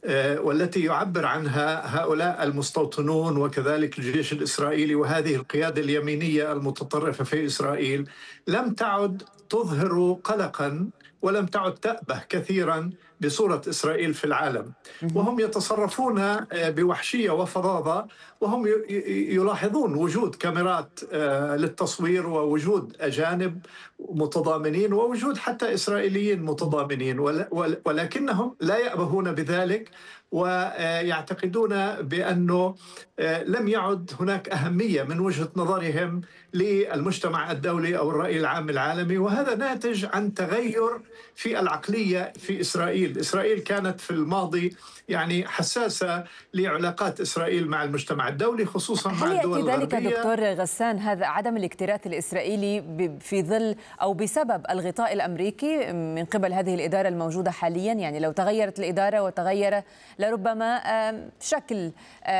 والتي يعبر عنها هؤلاء المستوطنون وكذلك الجيش الإسرائيلي وهذه القيادة اليمينية المتطرفة في إسرائيل لم تعد تظهر قلقا ولم تعد تأبه كثيرا بصورة إسرائيل في العالم، وهم يتصرفون بوحشية وفظاظة، وهم يلاحظون وجود كاميرات للتصوير ووجود أجانب متضامنين ووجود حتى إسرائيليين متضامنين، ولكنهم لا يأبهون بذلك ويعتقدون بأنه لم يعد هناك أهمية من وجهة نظرهم للمجتمع الدولي أو الرأي العام العالمي، وهذا ناتج عن تغير في العقلية في إسرائيل. إسرائيل كانت في الماضي يعني حساسة لعلاقات إسرائيل مع المجتمع الدولي خصوصا مع الدول الغربية. هل يأتي ذلك دكتور غسان هذا عدم الاكتراث الإسرائيلي في ظل أو بسبب الغطاء الأمريكي من قبل هذه الإدارة الموجودة حاليا؟ يعني لو تغيرت الإدارة وتغير لربما شكل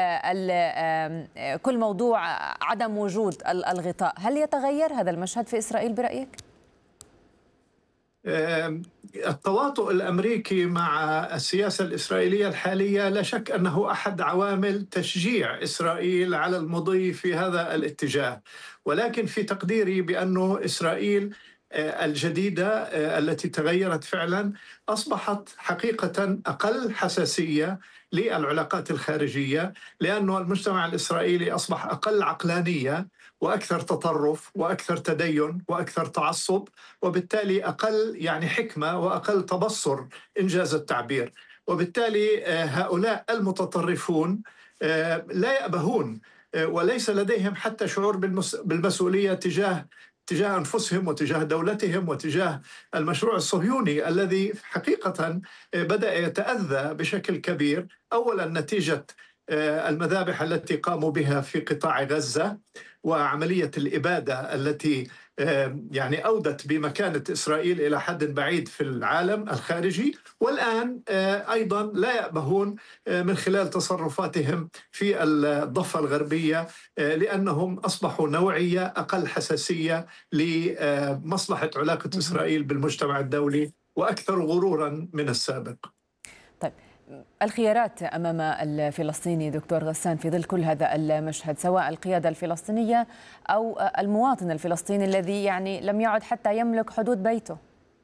كل موضوع عدم وجود الغطاء، هل يتغير هذا المشهد في إسرائيل برأيك؟ التواطؤ الأمريكي مع السياسة الإسرائيلية الحالية لا شك أنه أحد عوامل تشجيع إسرائيل على المضي في هذا الاتجاه، ولكن في تقديري بأنه إسرائيل الجديدة التي تغيرت فعلا أصبحت حقيقة أقل حساسية للعلاقات الخارجية، لأن المجتمع الإسرائيلي أصبح أقل عقلانية وأكثر تطرف وأكثر تدين وأكثر تعصب، وبالتالي أقل يعني حكمة وأقل تبصر إنجاز التعبير، وبالتالي هؤلاء المتطرفون لا يأبهون وليس لديهم حتى شعور بالمسؤولية تجاه أنفسهم وتجاه دولتهم وتجاه المشروع الصهيوني الذي حقيقة بدأ يتأذى بشكل كبير، أولا نتيجة المذابح التي قاموا بها في قطاع غزة وعملية الإبادة التي يعني أودت بمكانة إسرائيل إلى حد بعيد في العالم الخارجي، والآن أيضا لا يأبهون من خلال تصرفاتهم في الضفة الغربية لأنهم أصبحوا نوعية أقل حساسية لمصلحة علاقة إسرائيل بالمجتمع الدولي وأكثر غرورا من السابق. طيب، الخيارات أمام الفلسطيني دكتور غسان في ظل كل هذا المشهد، سواء القيادة الفلسطينية أو المواطن الفلسطيني الذي يعني لم يعد حتى يملك حدود بيته؟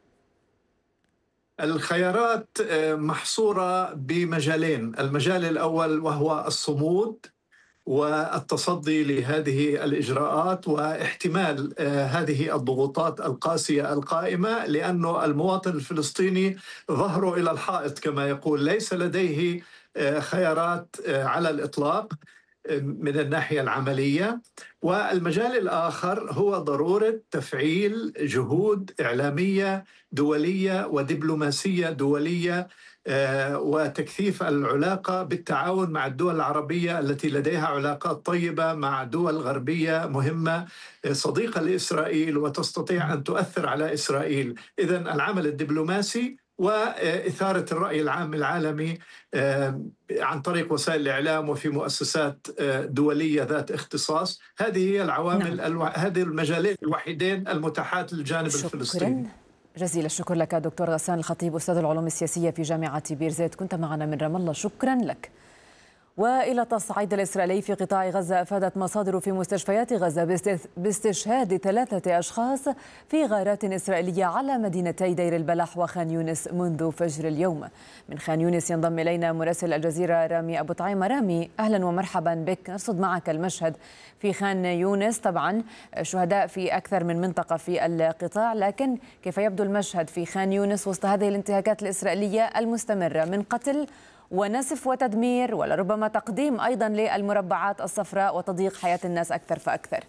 الخيارات محصورة بمجالين، المجال الأول وهو الصمود والتصدي لهذه الإجراءات واحتمال هذه الضغوطات القاسية القائمة، لأن المواطن الفلسطيني ظهره إلى الحائط كما يقول، ليس لديه خيارات على الإطلاق من الناحية العملية. والمجال الآخر هو ضرورة تفعيل جهود إعلامية دولية ودبلوماسية دولية وتكثيف العلاقة بالتعاون مع الدول العربية التي لديها علاقات طيبة مع دول غربية مهمة صديقة لإسرائيل وتستطيع أن تؤثر على إسرائيل. إذن العمل الدبلوماسي وإثارة الرأي العام العالمي عن طريق وسائل الإعلام وفي مؤسسات دولية ذات اختصاص، هذه هي العوامل هذه المجالين الوحيدين المتاحات للجانب الفلسطيني. جزيل الشكر لك دكتور غسان الخطيب أستاذ العلوم السياسية في جامعة بير زيت، كنت معنا من رام الله، شكرا لك. وإلى التصعيد الإسرائيلي في قطاع غزة، أفادت مصادر في مستشفيات غزة باستشهاد 3 أشخاص في غارات إسرائيلية على مدينتي دير البلح وخان يونس منذ فجر اليوم. من خان يونس ينضم إلينا مراسل الجزيرة رامي أبو طعيمة. رامي، أهلا ومرحبا بك. نرصد معك المشهد في خان يونس، طبعا شهداء في أكثر من منطقة في القطاع، لكن كيف يبدو المشهد في خان يونس وسط هذه الانتهاكات الإسرائيلية المستمرة من قتل ونسف وتدمير ولربما تقديم أيضا للمربعات الصفراء وتضييق حياة الناس أكثر فأكثر؟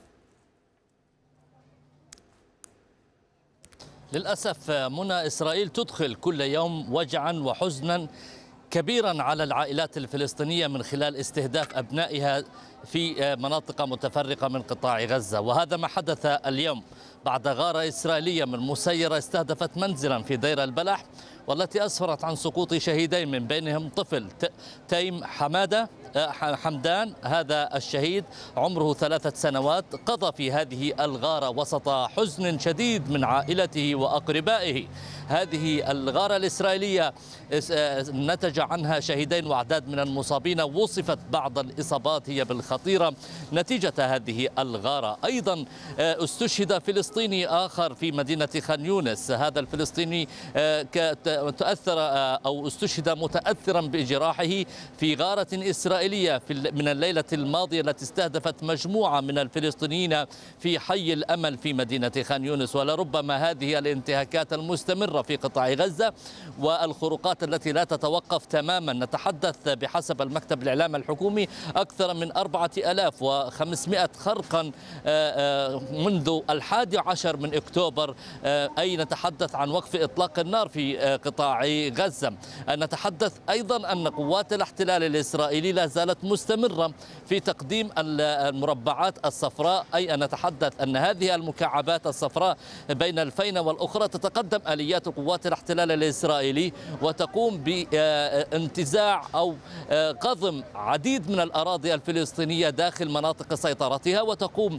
للأسف منى، إسرائيل تدخل كل يوم وجعا وحزنا كبيرا على العائلات الفلسطينية من خلال استهداف أبنائها في مناطق متفرقة من قطاع غزة، وهذا ما حدث اليوم بعد غارة إسرائيلية من مسيرة استهدفت منزلا في دير البلح، والتي أسفرت عن سقوط شهيدين من بينهم طفل تيم حمدان. هذا الشهيد عمره 3 سنوات قضى في هذه الغارة وسط حزن شديد من عائلته وأقربائه. هذه الغارة الإسرائيلية نتج عنها شهيدين وأعداد من المصابين، وصفت بعض الإصابات هي بالخطيرة نتيجة هذه الغارة. أيضا استشهد فلسطيني آخر في مدينة خان يونس، هذا الفلسطيني تأثر أو استشهد متأثرا بجراحه في غارة إسرائيلية من الليلة الماضية التي استهدفت مجموعة من الفلسطينيين في حي الأمل في مدينة خان يونس. ولربما هذه الانتهاكات المستمرة في قطاع غزة والخروقات التي لا تتوقف تماما. نتحدث بحسب المكتب الإعلامي الحكومي أكثر من 4500 خرقا منذ 11 من أكتوبر، أي نتحدث عن وقف إطلاق النار في قطاع غزة. نتحدث أيضا أن قوات الاحتلال الإسرائيلي لا زالت مستمرة في تقديم المربعات الصفراء، أي أن نتحدث أن هذه المكعبات الصفراء بين الفينة والأخرى تتقدم آليات قوات الاحتلال الإسرائيلي وتقوم بانتزاع أو قضم عديد من الأراضي الفلسطينية داخل مناطق سيطرتها، وتقوم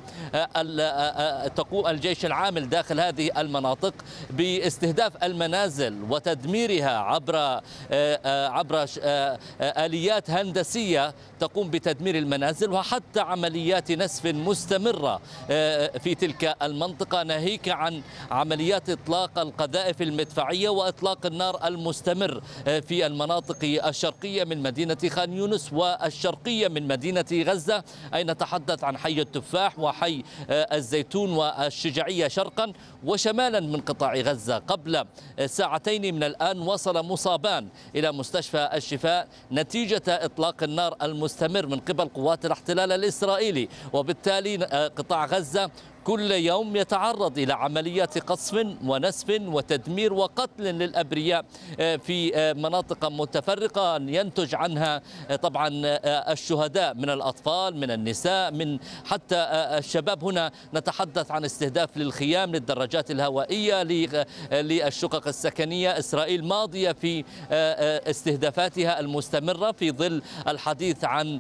الجيش العامل داخل هذه المناطق باستهداف المنازل وتدميرها عبر آليات هندسية تقوم بتدمير المنازل، وحتى عمليات نسف مستمرة في تلك المنطقة، ناهيك عن عمليات إطلاق القذائف المدفعية وإطلاق النار المستمر في المناطق الشرقية من مدينة خان يونس والشرقية من مدينة غزة، أي نتحدث عن حي التفاح وحي الزيتون والشجاعية شرقا وشمالا من قطاع غزة. قبل ساعتين من الآن وصل مصابان إلى مستشفى الشفاء نتيجة إطلاق النار المستمر من قبل قوات الاحتلال الإسرائيلي، وبالتالي قطاع غزة كل يوم يتعرض إلى عمليات قصف ونسف وتدمير وقتل للأبرياء في مناطق متفرقة ينتج عنها طبعا الشهداء من الأطفال، من النساء، من حتى الشباب. هنا نتحدث عن استهداف للخيام، للدراجات الهوائية، للشقق السكنية. إسرائيل ماضية في استهدافاتها المستمرة في ظل الحديث عن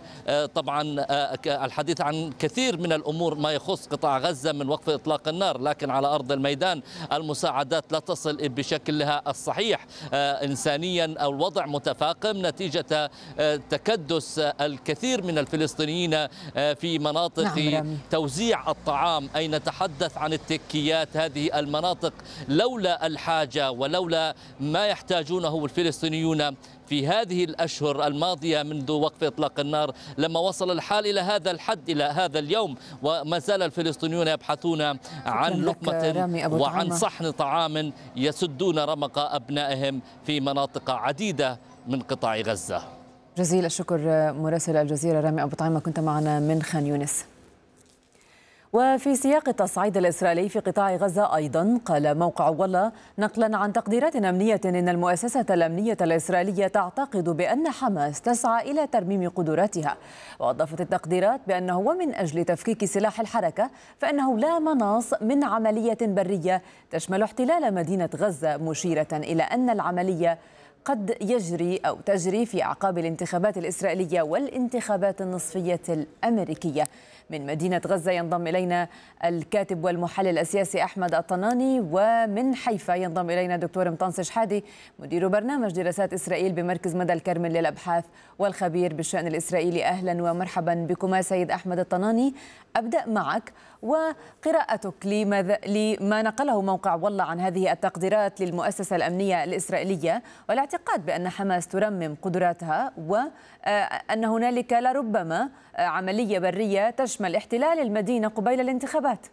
كثير من الأمور ما يخص قطاع غزة من وقف إطلاق النار، لكن على أرض الميدان المساعدات لا تصل بشكلها الصحيح إنسانيا. الوضع متفاقم نتيجة تكدس الكثير من الفلسطينيين في مناطق توزيع الطعام، أي نتحدث عن التكيات. هذه المناطق لولا الحاجة ولولا ما يحتاجونه الفلسطينيون في هذه الأشهر الماضية منذ وقف إطلاق النار لما وصل الحال إلى هذا الحد، إلى هذا اليوم، وما زال الفلسطينيون يبحثون عن لقمة وعن صحن طعام يسدون رمق أبنائهم في مناطق عديدة من قطاع غزة. جزيل الشكر مراسل الجزيرة رامي أبو طعيمة، كنت معنا من خان يونس. وفي سياق التصعيد الإسرائيلي في قطاع غزة أيضا قال موقع والله نقلا عن تقديرات أمنية إن المؤسسة الأمنية الإسرائيلية تعتقد بأن حماس تسعى إلى ترميم قدراتها. وأضافت التقديرات بأنه ومن أجل تفكيك سلاح الحركة فإنه لا مناص من عملية برية تشمل احتلال مدينة غزة، مشيرة إلى أن العملية قد تجري في أعقاب الانتخابات الإسرائيلية والانتخابات النصفية الأمريكية. من مدينة غزة ينضم إلينا الكاتب والمحلل السياسي أحمد الطناني، ومن حيفا ينضم إلينا دكتور مطنس شحادي مدير برنامج دراسات إسرائيل بمركز مدى الكرمل للأبحاث والخبير بالشأن الإسرائيلي. أهلا ومرحبا بكما سيد أحمد الطناني. أبدأ معك وقراءتك لما نقله موقع والله عن هذه التقديرات للمؤسسة الأمنية الإسرائيلية والاعتقاد بأن حماس ترمم قدراتها، وأن هنالك لربما عملية برية تشمل احتلال المدينة قبيل الانتخابات.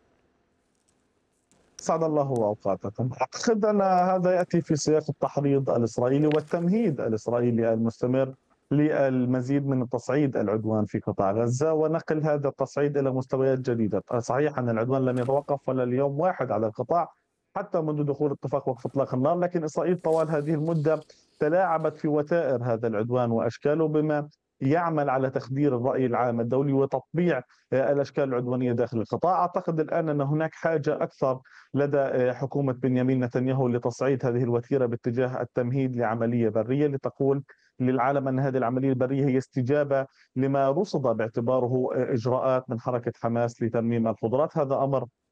سعد الله اوقاتكم. اعتقد ان هذا ياتي في سياق التحريض الاسرائيلي والتمهيد الاسرائيلي المستمر للمزيد من تصعيد العدوان في قطاع غزة ونقل هذا التصعيد إلى مستويات جديدة. صحيح أن العدوان لم يتوقف ولا اليوم واحد على القطاع حتى منذ دخول اتفاق وقف إطلاق النار، لكن إسرائيل طوال هذه المدة تلاعبت في وتائر هذا العدوان وأشكاله بما يعمل على تخدير الرأي العام الدولي وتطبيع الأشكال العدوانية داخل القطاع. أعتقد الآن أن هناك حاجة أكثر لدى حكومة بنيامين نتنياهو لتصعيد هذه الوتيرة باتجاه التمهيد لعملية برية لتقول للعالم أن هذه العملية البرية هي استجابة لما رصد باعتباره إجراءات من حركة حماس لترميم القدرات. هذا أمر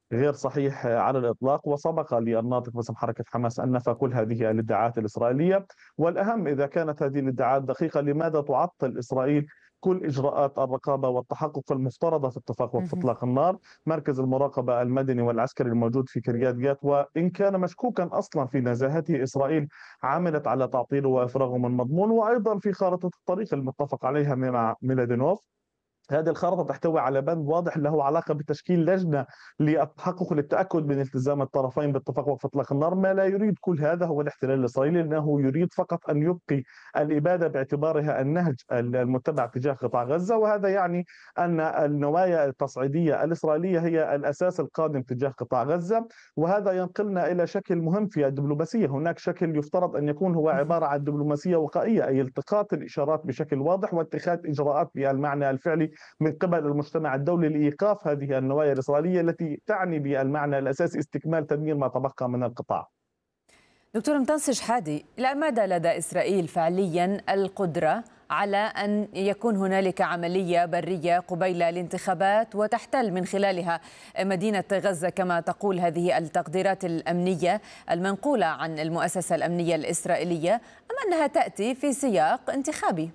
غير صحيح على الإطلاق. وسبق للناطق باسم حركة حماس أن نفى كل هذه الادعاءات الإسرائيلية. والأهم، إذا كانت هذه الادعاءات دقيقة، لماذا تعطل إسرائيل كل إجراءات الرقابة والتحقق المفترضة في اتفاق وقف إطلاق النار؟ مركز المراقبة المدني والعسكري الموجود في كريات جات، وإن كان مشكوكا أصلا في نزاهته، إسرائيل عملت على تعطيله وإفراغه من مضمون. وأيضا في خارطة الطريق المتفق عليها مع ميلادينوف، هذه الخارطة تحتوي على بند واضح له علاقة بتشكيل لجنة للتحقق للتأكد من التزام الطرفين باتفاق وقف إطلاق النار. ما لا يريد كل هذا هو الاحتلال الإسرائيلي، لأنه يريد فقط أن يبقي الإبادة باعتبارها النهج المتبع تجاه قطاع غزة. وهذا يعني أن النوايا التصعيدية الإسرائيلية هي الأساس القادم تجاه قطاع غزة. وهذا ينقلنا إلى شكل مهم في الدبلوماسية. هناك شكل يفترض أن يكون هو عبارة عن دبلوماسية وقائية، أي التقاط الإشارات بشكل واضح واتخاذ إجراءات بالمعنى الفعلي من قبل المجتمع الدولي لإيقاف هذه النوايا الإسرائيلية التي تعني بالمعنى الأساسي استكمال تدمير ما تبقى من القطاع. دكتور مطنسي شحادي، إلى مدى لدى إسرائيل فعليا القدرة على أن يكون هنالك عملية برية قبيل الانتخابات وتحتل من خلالها مدينة غزة كما تقول هذه التقديرات الأمنية المنقولة عن المؤسسة الأمنية الإسرائيلية، أم أنها تأتي في سياق انتخابي؟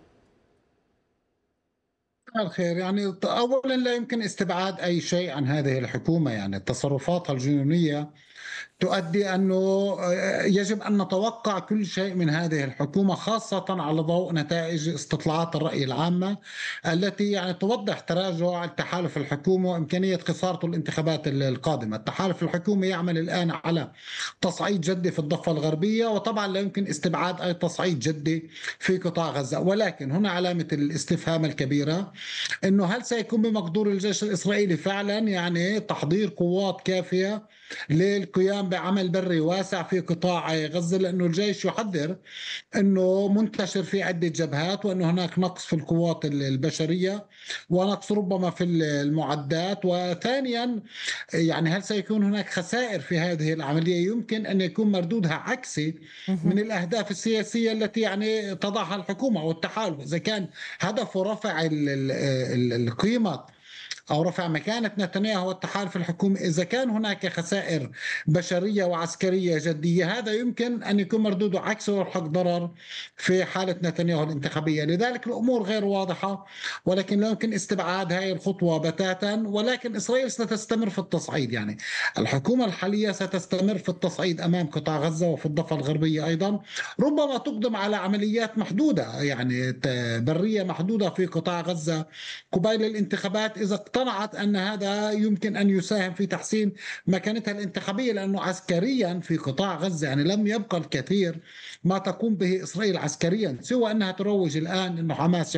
الخير، يعني أولا لا يمكن استبعاد أي شيء عن هذه الحكومة. يعني تصرفاتها الجنونية تؤدي أنه يجب أن نتوقع كل شيء من هذه الحكومة، خاصة على ضوء نتائج استطلاعات الرأي العامة التي يعني توضح تراجع التحالف الحكومي وإمكانية خسارته الانتخابات القادمة. التحالف الحكومي يعمل الآن على تصعيد جدي في الضفة الغربية، وطبعا لا يمكن استبعاد أي تصعيد جدي في قطاع غزة. ولكن هنا علامة الاستفهام الكبيرة، أنه هل سيكون بمقدور الجيش الإسرائيلي فعلا يعني تحضير قوات كافية للقيام بعمل بري واسع في قطاع غزة؟ لأنه الجيش يحذر أنه منتشر في عدة جبهات، وأنه هناك نقص في القوات البشرية ونقص ربما في المعدات. وثانيا يعني هل سيكون هناك خسائر في هذه العملية يمكن أن يكون مردودها عكسي من الأهداف السياسية التي يعني تضعها الحكومة والتحالف؟ إذا كان هدفه رفع القيمة أو رفع مكانة نتنياهو والتحالف الحكومي، إذا كان هناك خسائر بشرية وعسكرية جدية، هذا يمكن أن يكون مردوده عكسه ويلحق ضرر في حالة نتنياهو الانتخابية. لذلك الأمور غير واضحة، ولكن لا يمكن استبعاد هذه الخطوة بتاتا. ولكن إسرائيل ستستمر في التصعيد، يعني الحكومة الحالية ستستمر في التصعيد أمام قطاع غزة وفي الضفة الغربية أيضا. ربما تقدم على عمليات محدودة يعني برية محدودة في قطاع غزة قبيل الانتخابات، إذا اقتنعت أن هذا يمكن أن يساهم في تحسين مكانتها الانتخابية. لأنه عسكريا في قطاع غزة يعني لم يبقى الكثير ما تقوم به إسرائيل عسكريا، سوى أنها تروج الآن أنه حماس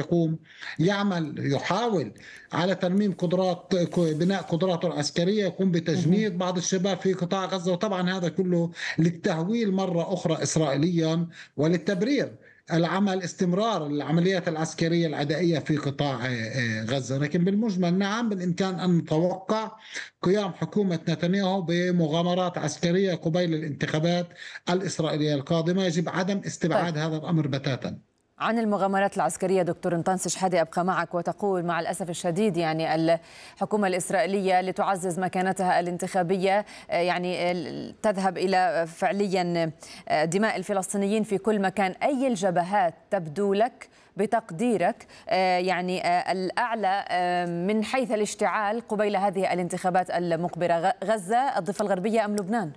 يحاول على ترميم بناء قدراته العسكرية، يقوم بتجنيد بعض الشباب في قطاع غزة. وطبعا هذا كله للتهويل مرة أخرى إسرائيليا وللتبرير العمل استمرار العمليات العسكرية العدائية في قطاع غزة. لكن بالمجمل نعم، بالإمكان أن نتوقع قيام حكومة نتنياهو بمغامرات عسكرية قبيل الانتخابات الإسرائيلية القادمة. يجب عدم استبعاد هذا الأمر بتاتا. عن المغامرات العسكرية دكتور مطنسي شحادي أبقى معك، وتقول مع الأسف الشديد يعني الحكومة الإسرائيلية لتعزز مكانتها الانتخابية يعني تذهب إلى فعليا دماء الفلسطينيين في كل مكان. أي الجبهات تبدو لك بتقديرك يعني الأعلى من حيث الاشتعال قبيل هذه الانتخابات المقبلة؟ غزة، الضفة الغربية، أم لبنان؟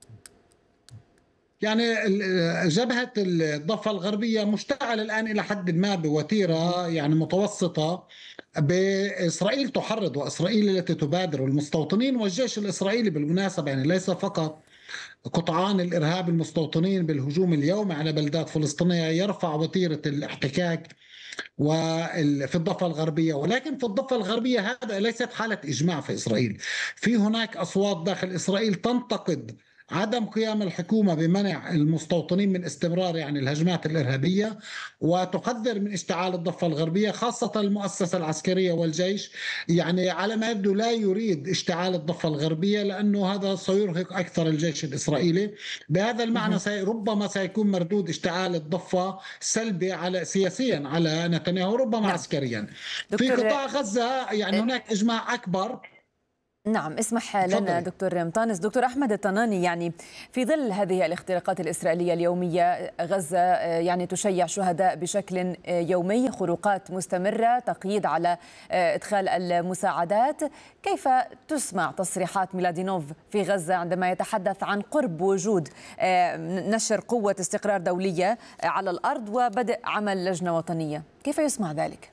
يعني جبهة الضفة الغربية مشتعلة الآن إلى حد ما بوتيرة يعني متوسطة. بإسرائيل تحرض، وإسرائيل التي تبادر، المستوطنين والجيش الإسرائيلي بالمناسبة، يعني ليس فقط قطعان الإرهاب المستوطنين بالهجوم اليومي على بلدات فلسطينية يرفع وتيرة الاحتكاك وفي الضفة الغربية. ولكن في الضفة الغربية هذا ليست حالة إجماع في إسرائيل. في هناك أصوات داخل إسرائيل تنتقد عدم قيام الحكومة بمنع المستوطنين من استمرار يعني الهجمات الإرهابية، وتحذر من اشتعال الضفة الغربية، خاصة المؤسسة العسكرية والجيش. يعني على ما يبدو لا يريد اشتعال الضفة الغربية، لأنه هذا سيرهق أكثر الجيش الإسرائيلي. بهذا المعنى ربما سيكون مردود اشتعال الضفة سلبي على سياسيا على نتنياهو، ربما عسكريا. في قطاع غزة يعني هناك إجماع أكبر نعم، اسمح لنا دكتور مطانس. دكتور أحمد الطناني، يعني في ظل هذه الاختراقات الإسرائيلية اليومية، غزة يعني تشيع شهداء بشكل يومي، خروقات مستمرة، تقييد على إدخال المساعدات، كيف تسمع تصريحات ميلادينوف في غزة عندما يتحدث عن قرب وجود نشر قوة استقرار دولية على الأرض وبدء عمل لجنة وطنية؟ كيف يسمع ذلك؟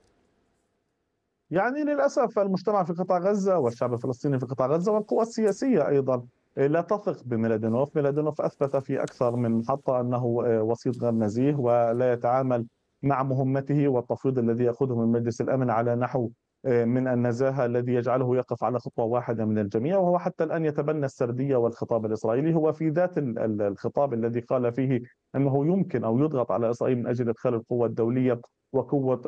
يعني للأسف المجتمع في قطاع غزة والشعب الفلسطيني في قطاع غزة والقوى السياسية أيضا لا تثق بميلادينوف. ميلادينوف أثبت في أكثر من محطة أنه وسيط غير نزيه ولا يتعامل مع مهمته والتفويض الذي يأخذه من مجلس الأمن على نحو من النزاهة الذي يجعله يقف على خطوة واحدة من الجميع، وهو حتى الآن يتبنى السردية والخطاب الإسرائيلي. هو في ذات الخطاب الذي قال فيه أنه يمكن أو يضغط على إسرائيل من أجل إدخال القوة الدولية وقوة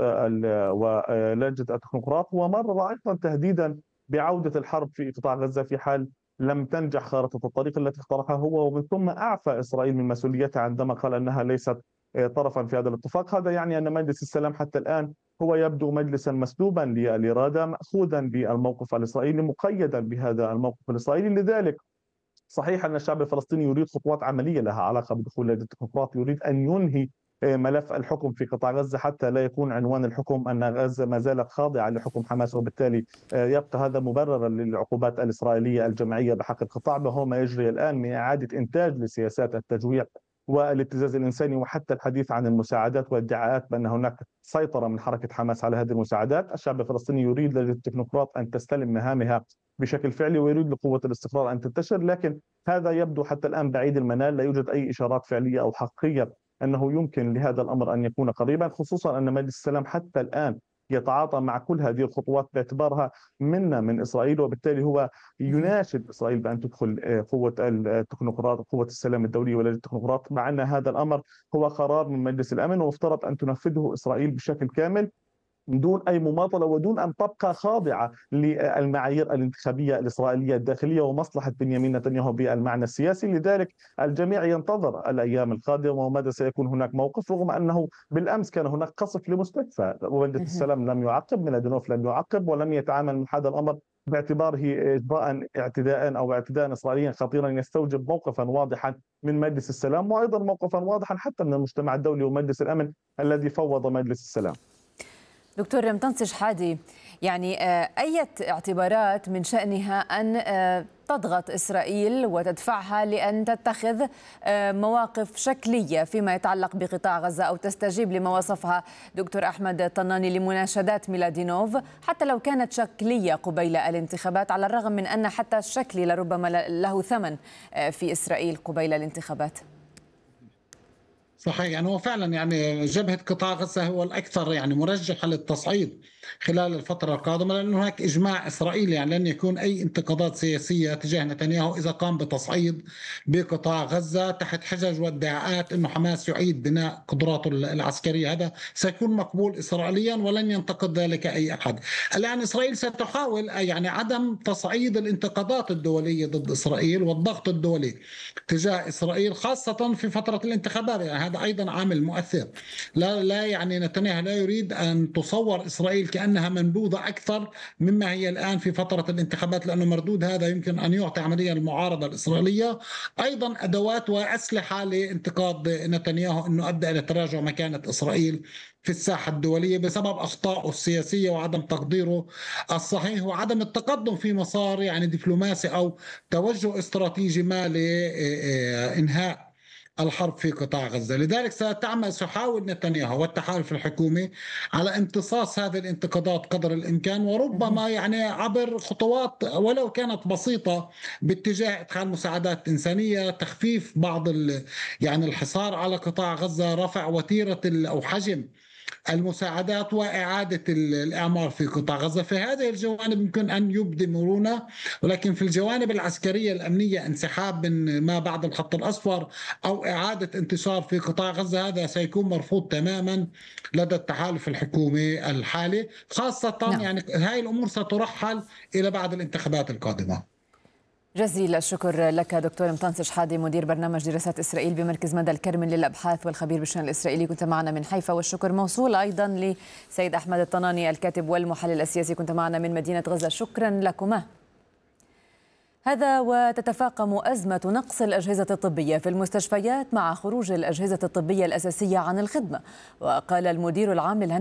ولجنة التكنوقراط، ومرر أيضا تهديدا بعودة الحرب في قطاع غزة في حال لم تنجح خارطة الطريق التي اقترحها هو، ومن ثم أعفى إسرائيل من مسؤوليتها عندما قال أنها ليست طرفا في هذا الاتفاق. هذا يعني أن مجلس السلام حتى الآن هو يبدو مجلسا مسلوبا للإرادة، مأخوذا بالموقف الإسرائيلي، مقيدا بهذا الموقف الإسرائيلي. لذلك صحيح أن الشعب الفلسطيني يريد خطوات عملية لها علاقة بدخول لجنة التكنوقراط، يريد أن ينهي ملف الحكم في قطاع غزة حتى لا يكون عنوان الحكم أن غزة ما زالت خاضعة لحكم حماس، وبالتالي يبقى هذا مبررا للعقوبات الإسرائيلية الجماعية بحق القطاع، وهو ما يجري الآن من إعادة إنتاج لسياسات التجويع والابتزاز الإنساني، وحتى الحديث عن المساعدات والادعاءات بأن هناك سيطرة من حركة حماس على هذه المساعدات. الشعب الفلسطيني يريد لجنة التكنوقراط أن تستلم مهامها بشكل فعلي ويريد لقوة الاستقرار أن تنتشر، لكن هذا يبدو حتى الآن بعيد المنال. لا يوجد أي إشارات فعلية أو حقيقية أنه يمكن لهذا الأمر أن يكون قريبا، خصوصا أن مجلس السلام حتى الآن يتعاطى مع كل هذه الخطوات باعتبارها منا من إسرائيل، وبالتالي هو يناشد إسرائيل بأن تدخل قوة التكنوقراط، قوة السلام الدولي ولجنة التكنوقراط، مع أن هذا الأمر هو قرار من مجلس الأمن ومفترض أن تنفذه إسرائيل بشكل كامل دون أي مماطلة ودون أن تبقى خاضعة للمعايير الانتخابية الإسرائيلية الداخلية ومصلحة بنيامين نتنياهو بالمعنى السياسي. لذلك الجميع ينتظر الأيام القادمة وماذا سيكون هناك موقف، رغم أنه بالأمس كان هناك قصف لمستشفى ومجلس السلام لم يعقب، ميلادينوف لم يعقب ولم يتعامل مع هذا الأمر باعتباره إجراء اعتداء أو اعتداء إسرائيليا خطيرا يستوجب موقفا واضحا من مجلس السلام، وأيضا موقفا واضحا حتى من المجتمع الدولي ومجلس الأمن الذي فوض مجلس السلام. دكتور مطانس شحادي، يعني أي اعتبارات من شأنها أن تضغط إسرائيل وتدفعها لأن تتخذ مواقف شكلية فيما يتعلق بقطاع غزة أو تستجيب لما وصفها دكتور أحمد الطناني لمناشدات ميلادينوف حتى لو كانت شكلية قبيل الانتخابات، على الرغم من أن حتى الشكل لربما له ثمن في إسرائيل قبيل الانتخابات؟ صحيح، يعني هو فعلا يعني جبهة قطاع غزة هو الأكثر يعني مرجحة للتصعيد خلال الفترة القادمة، لأن هناك إجماع إسرائيلي يعني لن يكون أي انتقادات سياسية تجاه نتنياهو إذا قام بتصعيد بقطاع غزة تحت حجج وادعاءات أنه حماس يعيد بناء قدراته العسكرية. هذا سيكون مقبول إسرائيليا ولن ينتقد ذلك أي أحد. الآن إسرائيل ستحاول يعني عدم تصعيد الانتقادات الدولية ضد إسرائيل والضغط الدولي تجاه إسرائيل خاصة في فترة الانتخابات، يعني هذا أيضا عامل مؤثر. لا يعني نتنياهو لا يريد أن تصور إسرائيل كأنها منبوذة أكثر مما هي الآن في فترة الانتخابات، لأنه مردود هذا يمكن أن يعطي عمليا المعارضة الإسرائيلية أيضا أدوات وأسلحة لانتقاد نتنياهو أنه أدى إلى تراجع مكانة إسرائيل في الساحة الدولية بسبب أخطائه السياسية وعدم تقديره الصحيح وعدم التقدم في مسار يعني دبلوماسي أو توجه استراتيجي ما لإنهاء الحرب في قطاع غزة. لذلك سيحاول نتنياهو والتحالف الحكومي على امتصاص هذه الانتقادات قدر الإمكان، وربما يعني عبر خطوات ولو كانت بسيطة باتجاه إدخال مساعدات إنسانية، تخفيف بعض يعني الحصار على قطاع غزة، رفع وتيرة أو حجم المساعدات وإعادة الإعمار في قطاع غزة. في هذه الجوانب يمكن أن يبدي مرونة، ولكن في الجوانب العسكرية الأمنية انسحاب من ما بعد الخط الأصفر أو إعادة انتصار في قطاع غزة هذا سيكون مرفوض تماما لدى التحالف الحكومي الحالي، خاصة يعني هاي الأمور سترحل إلى بعد الانتخابات القادمة. جزيل الشكر لك دكتور مطانس شحادي، مدير برنامج دراسات إسرائيل بمركز مدى الكرمل للأبحاث والخبير بالشأن الإسرائيلي، كنت معنا من حيفا. والشكر موصول أيضا لسيد أحمد الطناني الكاتب والمحلل السياسي، كنت معنا من مدينة غزة. شكرا لكما. هذا وتتفاقم أزمة نقص الأجهزة الطبية في المستشفيات مع خروج الأجهزة الطبية الأساسية عن الخدمة. وقال المدير العام